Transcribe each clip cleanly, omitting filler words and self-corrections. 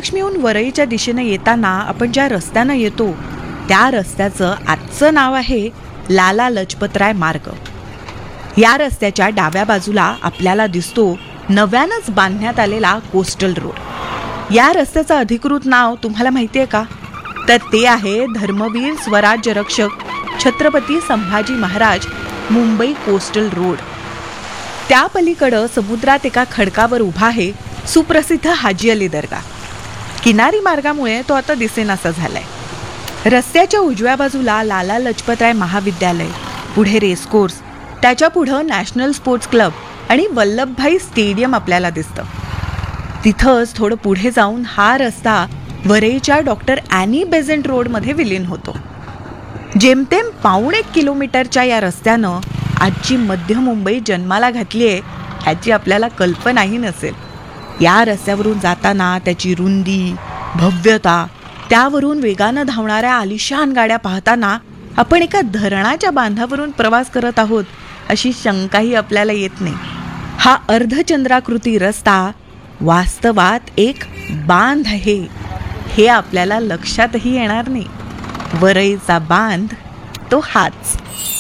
महालक्ष्मीहून वरईच्या दिशेनं येताना आपण ज्या रस्त्यानं येतो त्या रस्त्याचं आजचं नाव आहे लाला लजपतराय मार्ग. या रस्त्याच्या डाव्या बाजूला आपल्याला दिसतो नव्यानंच बांधण्यात आलेला कोस्टल रोड. या रस्त्याचं अधिकृत नाव तुम्हाला माहिती आहे का? तर ते आहे धर्मवीर स्वराज्य रक्षक छत्रपती संभाजी महाराज मुंबई कोस्टल रोड. त्या पलीकडं समुद्रात एका खडकावर उभा आहे सुप्रसिद्ध हाजी अली दर्गा. किनारी मार्गामुळे तो आता दिसेनासा झालाय. रस्त्याच्या उजव्या बाजूला लाला लजपतराय महाविद्यालय, पुढे रेसकोर्स, त्याच्या पुढं नॅशनल स्पोर्ट्स क्लब आणि वल्लभभाई स्टेडियम आपल्याला दिसतं. तिथंच थोडं पुढे जाऊन हा रस्ता वरईच्या डॉक्टर ॲनी बेझंट रोडमध्ये विलीन होतो. जेमतेम 1.25 किलोमीटरच्या या रस्त्यानं आजची मध्य मुंबई जन्माला घातली आहे ह्याची आपल्याला कल्पनाही नसेल. या रस्त्यावरून जाताना त्याची रुंदी, भव्यता, त्यावरून वेगानं धावणाऱ्या आलिशान गाड्या पाहताना आपण एका धरणाच्या बांधावरून प्रवास करत आहोत अशी शंकाही आपल्याला येत नाही. हा अर्धचंद्राकृती रस्ता वास्तवात एक बांध आहे हे आपल्याला लक्षातही येणार नाही. वरईचा बांध तो हाच.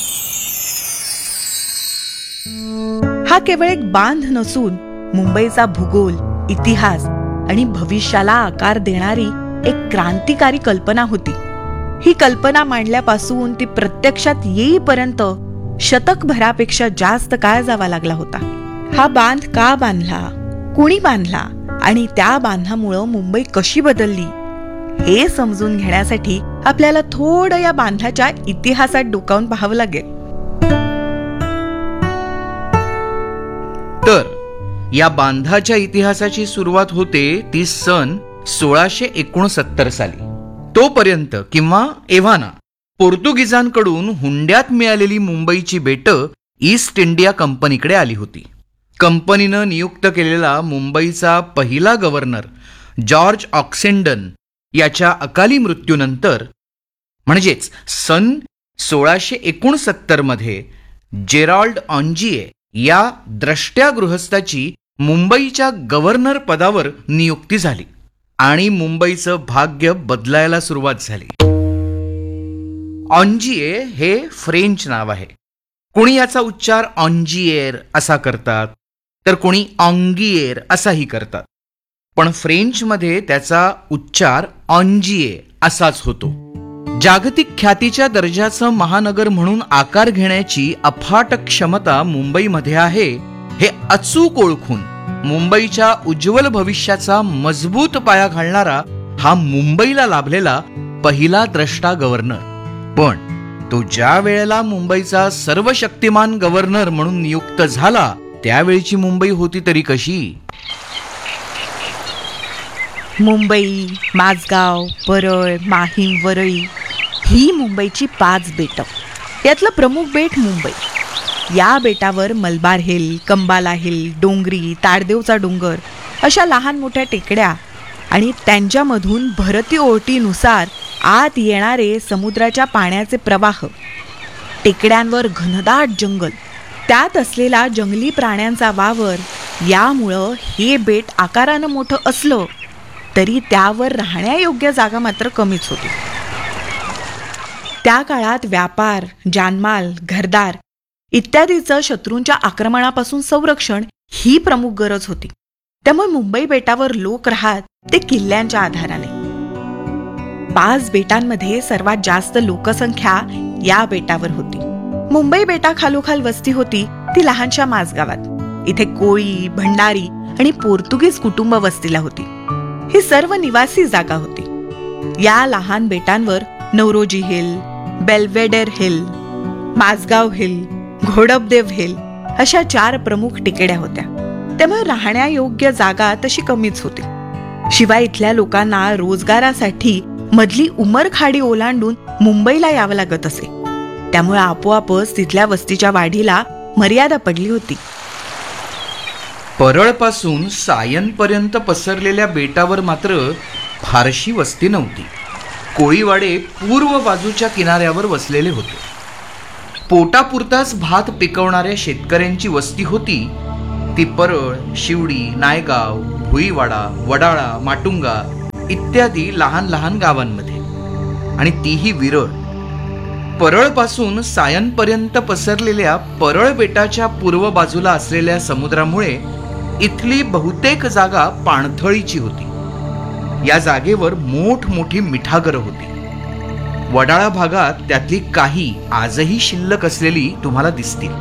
हा केवळ एक बांध नसून मुंबईचा भूगोल, इतिहास आणि भविष्याला आकार देणारी एक क्रांतिकारी कल्पना होती. ही कल्पना मांडल्यापासून ती प्रत्यक्षात येईपर्यंत शतकभरापेक्षा जास्त काळ जावा लागला होता. हा बांध का बांधला, कुणी बांधला आणि त्या बांधामुळं मुंबई कशी बदलली हे समजून घेण्यासाठी आपल्याला थोडं या बांधाच्या इतिहासात डोकावून पाहावं लागेल. तर या बांधाच्या इतिहासाची सुरुवात होते ती सन 1669 साली. तोपर्यंत किंवा एव्हाना पोर्तुगीजांकडून हुंड्यात मिळालेली मुंबईची बेटं ईस्ट इंडिया कंपनीकडे आली होती. कंपनीनं नियुक्त केलेला मुंबईचा पहिला गव्हर्नर जॉर्ज ऑक्सेंडन याच्या अकाली मृत्यूनंतर म्हणजेच सन 1669 मध्ये जेराल्ड ऑन्जिये या द्रष्ट्या गृहस्थाची मुंबईच्या गव्हर्नर पदावर नियुक्ती झाली आणि मुंबईचं भाग्य बदलायला सुरुवात झाली. ऑन्जिये हे फ्रेंच नाव आहे. कुणी याचा उच्चार ऑन्जिएर असा करतात तर कुणी ऑंगिएर असाही करतात, पण फ्रेंचमध्ये त्याचा उच्चार ऑन्जिये असाच होतो. जागतिक ख्यातीच्या दर्जाचं महानगर म्हणून आकार घेण्याची अफाट क्षमता मुंबईमध्ये आहे हे अचूक ओळखून मुंबईच्या उज्ज्वल भविष्याचा मजबूत पाया घालणारा हा मुंबईला लाभलेला पहिला द्रष्टा गव्हर्नर. पण तो ज्या वेळेला मुंबईचा सर्वशक्तिमान गव्हर्नर म्हणून नियुक्त झाला त्यावेळची मुंबई होती तरी कशी? मुंबई, माझगाव, परळ, माहीम, वरई ही मुंबईची 5 बेटं. यातलं प्रमुख बेट मुंबई. या बेटावर मलबार हिल, कंबाला हिल, डोंगरी, ताडदेवचा डोंगर अशा लहान मोठ्या टेकड्या आणि त्यांच्यामधून भरती ओहोटीनुसार आत येणारे समुद्राच्या पाण्याचे प्रवाह, टेकड्यांवर घनदाट जंगल, त्यात असलेला जंगली प्राण्यांचा वावर यामुळं हे बेट आकारानं मोठं असलं तरी त्यावर राहण्यायोग्य जागा मात्र कमीच होती. त्या काळात व्यापार, जानमाल, घरदार इत्यादीचं शत्रूंच्या आक्रमणापासून संरक्षण ही प्रमुख गरज होती. त्यामुळे मुंबई बेटावर लोक राहत ते किल्ल्यांच्या आधाराने. 5 बेटांमध्ये सर्वात जास्त लोकसंख्या या बेटावर होती. मुंबई बेटाखालोखाल वस्ती होती ती लहानशा माझगावात. इथे कोळी, भंडारी आणि पोर्तुगीज कुटुंब वस्तीला होती. ही सर्व निवासी जागा होती. या लहान बेटांवर Naoroji hill, बेल्वेडेर hill, Mazgaon hill, घोडपदेव hill अशा 4 प्रमुख टेकड्या होत्या. त्यामुळे राहण्यायोग्य जागा तशी कमीच होती. शिवाय इथल्या लोकांना रोजगारासाठी मधली उमरखाडी ओलांडून मुंबईला यावं लागत असे. त्यामुळे आपोआपच तिथल्या वस्तीच्या वाढीला मर्यादा पडली होती. परळपासून सायनपर्यंत पसरलेल्या बेटावर मात्र फारशी वस्ती नव्हती. कोळीवाडे पूर्व बाजूच्या किनाऱ्यावर वसलेले होते. पोटापुरताच भात पिकवणाऱ्या शेतकऱ्यांची वस्ती होती ती परळ, शिवडी, नायगाव, भुईवाडा, वडाळा, माटुंगा इत्यादी लहान लहान गावांमध्ये, आणि तीही विरळ. परळपासून सायनपर्यंत पसरलेल्या परळ बेटाच्या पूर्व बाजूला असलेल्या समुद्रामुळे इथली बहुतेक जागा पाणथळीची होती. या जागेवर मोठमोठी मिठागरं होती. वडाळा भागात त्यातली काही आजही शिल्लक असलेली तुम्हाला दिसतील.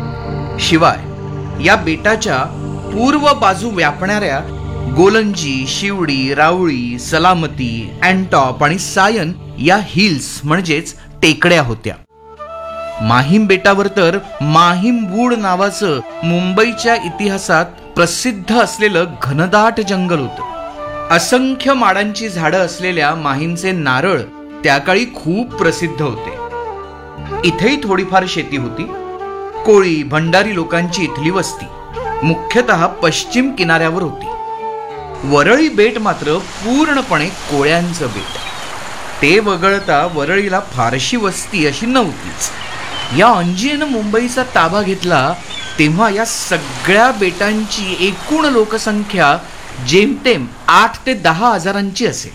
शिवाय या बेटाच्या पूर्व बाजू व्यापणाऱ्या गोलंजी, शिवडी, रावळी, सलामती, अँटॉप आणि सायन या हिल्स म्हणजेच टेकड्या होत्या. माहीम बेटावर तर माहीम वूड नावाचं मुंबईच्या इतिहासात प्रसिद्ध असलेलं घनदाट जंगल होतं. असंख्य माडांची झाडं असलेल्या माहीमचे नारळ त्या काळी खूप प्रसिद्ध होते. इथेही थोडीफार शेती होती. कोळी भंडारी लोकांची इथली वस्ती मुख्यतः पश्चिम किनाऱ्यावर होती. वरळी बेट मात्र पूर्णपणे कोळ्यांचं बेट. ते वगळता वरळीला फारशी वस्ती अशी नव्हतीच. या अंजीनं मुंबईचा ताबा घेतला तेव्हा या सगळ्या बेटांची एकूण लोकसंख्या जेमतेम 8 ते 10 हजारांची असेल.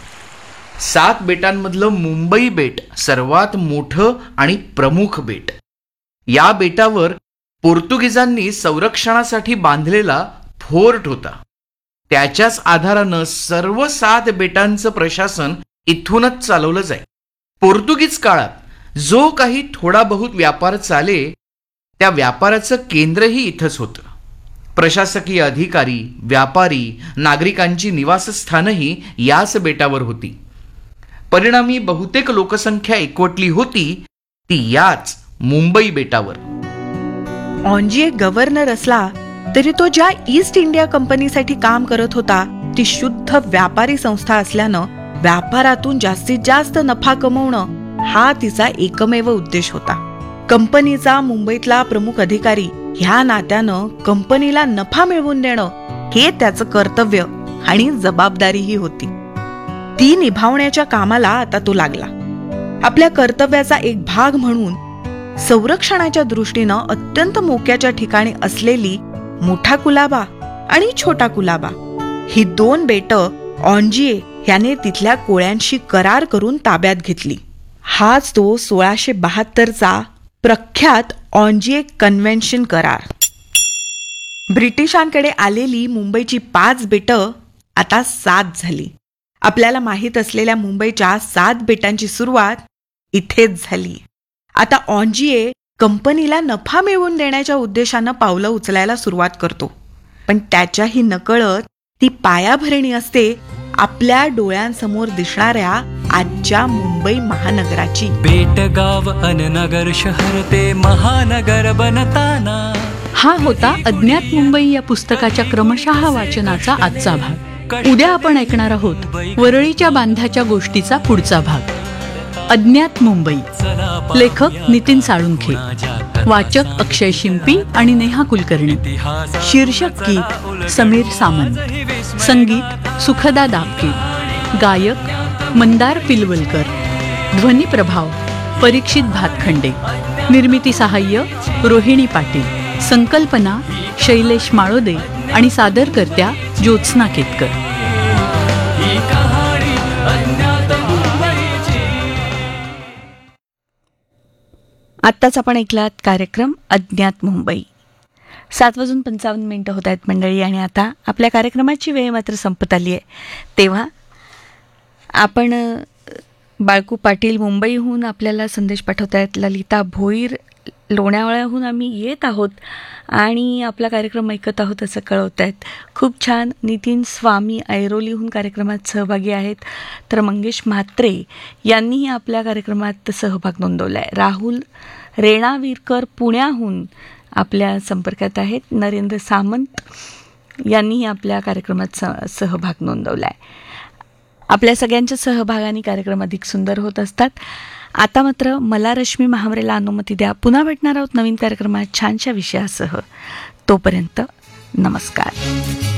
7 बेटांमधलं मुंबई बेट सर्वात मोठं आणि प्रमुख बेट. या बेटावर पोर्तुगीजांनी संरक्षणासाठी बांधलेला फोर्ट होता. त्याच्याच आधारानं सर्व 7 बेटांचं प्रशासन इथूनच चालवलं जाई. पोर्तुगीज काळात जो काही थोडा बहुत व्यापार चाले त्या व्यापाराचं केंद्रही इथंच होतं. प्रशासकीय अधिकारी, व्यापारी, नागरिकांची निवासस्थानही याच बेटावर होती. परिणामी बहुतेक लोकसंख्या एकवटली होती ती याच मुंबई बेटावर. ऑन्जिये गव्हर्नर असला तरी तो ज्या ईस्ट इंडिया कंपनीसाठी काम करत होता ती शुद्ध व्यापारी संस्था असल्यानं व्यापारातून जास्तीत जास्त नफा कमवणं हा तिचा एकमेव उद्देश होता. कंपनीचा मुंबईतला प्रमुख अधिकारी ह्या नात्यानं कंपनीला नफा मिळवून देणं हे त्याचं कर्तव्य आणि जबाबदारीही होती. ती निभावण्याच्या कामाला आता तो लागला. आपल्या कर्तव्याचा एक भाग म्हणून संरक्षणाच्या दृष्टीनं अत्यंत मोक्याच्या ठिकाणी असलेली मोठा कुलाबा आणि छोटा कुलाबा ही 2 बेटं ऑन्जिये याने तिथल्या कोळ्यांशी करार करून ताब्यात घेतली. हाच तो 1672चा प्रख्यात ऑन्जिये कन्व्हेन्शन करार. ब्रिटिशांकडे आलेली मुंबईची 5 बेटं आता 7 झाली. आपल्याला माहीत असलेल्या मुंबईच्या 7 बेटांची सुरुवात इथेच झाली. आता ऑन्जिये कंपनीला नफा मिळवून देण्याच्या उद्देशानं पावलं उचलायला सुरुवात करतो. पण त्याच्याही नकळत ती पायाभरणी असते आपल्या डोळ्यांसमोर दिसणाऱ्या आजच्या मुंबई महानगराची. बेटगाव अन नगर शहर ते महानगर बनताना. हा होता अज्ञात मुंबई या पुस्तकाच्या क्रमशः वाचनाचा आजचा भाग. उद्या आपण ऐकणार आहोत वरळीच्या बांधाच्या गोष्टीचा पुढचा भाग. अज्ञात मुंबई. लेखक नितीन साळुंखे. वाचक अक्षय शिंपी आणि नेहा कुलकर्णी. शीर्षक गीत समीर सामंत. संगीत सुखदा दापके. गायक मंदार पिलवलकर. ध्वनी प्रभाव परीक्षित भातखंडे. निर्मिती सहाय्य रोहिणी पाटील. संकल्पना शैलेश माळोदे आणि सादरकर्त्या ज्योत्स्ना केतकर. आत्ताच आपण ऐकलात कार्यक्रम अज्ञात मुंबई. 7:55 होत आहेत मंडळी, आणि आता आपल्या कार्यक्रमाची वेळ मात्र संपत आली आहे. तेव्हा आपण बाळकू पाटील मुंबईहून आपल्याला संदेश पाठवत आहेत. ललिता भोईर लोणावळ्याहून आम्ही येत आहोत आणि आपला कार्यक्रम ऐकत आहोत असं कळवत आहेत. खूप छान. नितीन स्वामी ऐरोलीहून कार्यक्रमात सहभागी आहेत. तर मंगेश म्हात्रे यांनीही आपल्या कार्यक्रमात सहभाग नोंदवला आहे. राहुल रेणावीरकर पुण्याहून आपल्या संपर्कात आहेत. नरेंद्र सामंत यांनीही आपल्या कार्यक्रमात सहभाग नोंदवला आहे. आपल्या सगळ्यांच्या सहभागाने कार्यक्रम अधिक सुंदर होत असतात. आता मात्र मला रश्मी महावरेला अनुमती द्या. पुन्हा भेटणार आहोत नवीन कार्यक्रमात छानशा विषयासह. तोपर्यंत नमस्कार.